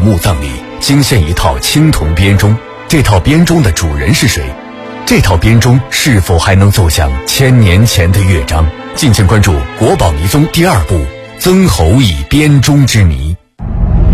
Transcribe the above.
墓葬里惊现一套青铜编钟，这套编钟的主人是谁？这套编钟是否还能奏响1000年前的乐章？敬请关注《国宝迷踪》第2部《曾侯乙编钟之谜》。